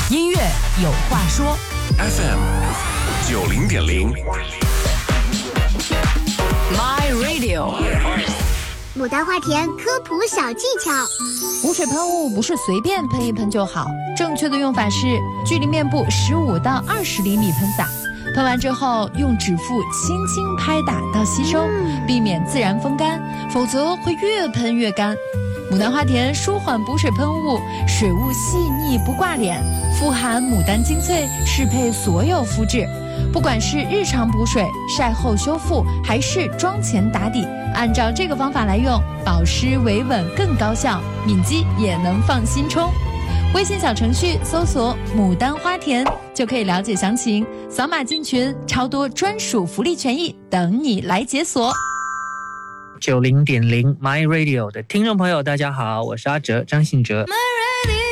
音乐有话说 FM 90.0 My Radio。 牡丹花田科普小技巧。 补水喷雾不是随便喷一喷就好，正确的用法是距离面部15到20厘米喷洒，喷完之后用指腹轻轻拍打到吸收，避免自然风干，否则会越喷越干。牡丹花田舒缓补水喷雾，水雾细腻不挂脸，富含牡丹精粹，适配所有肤质。不管是日常补水、晒后修复，还是妆前打底，按照这个方法来用，保湿维稳更高效，敏肌也能放心冲。微信小程序搜索牡丹花田就可以了解详情，扫码进群，超多专属福利权益等你来解锁。 90.0 My Radio 的听众朋友大家好，我是阿哲，张信哲。